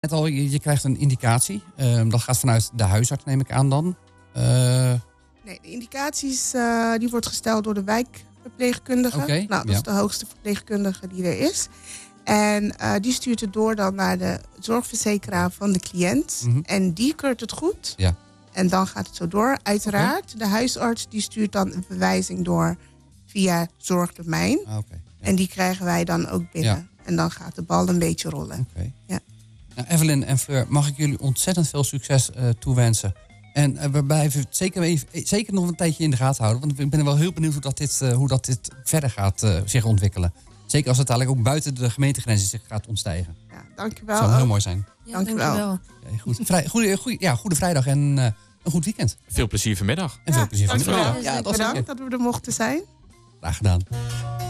Net al, je krijgt een indicatie. Dat gaat vanuit de huisarts, neem ik aan dan. Nee, de indicaties die wordt gesteld door de wijkverpleegkundige. Okay, dat is de hoogste verpleegkundige die er is. En die stuurt het door dan naar de zorgverzekeraar van de cliënt. Mm-hmm. En die keurt het goed. Ja. En dan gaat het zo door. Uiteraard, de huisarts die stuurt dan een verwijzing door via zorgdomein. En die krijgen wij dan ook binnen. Ja. En dan gaat de bal een beetje rollen. Ja. Nou, Evelyn en Fleur, mag ik jullie ontzettend veel succes toewensen. En we blijven zeker nog een tijdje in de gaten houden. Want ik ben wel heel benieuwd hoe dat dit verder gaat zich ontwikkelen. Zeker als het eigenlijk ook buiten de gemeentegrenzen zich gaat ontstijgen. Ja, dankjewel. Dat zou heel mooi zijn. Ja, dankjewel. Goede vrijdag en een goed weekend. Veel plezier vanmiddag. En veel plezier vanmiddag. Bedankt dat we er mochten zijn. Graag gedaan.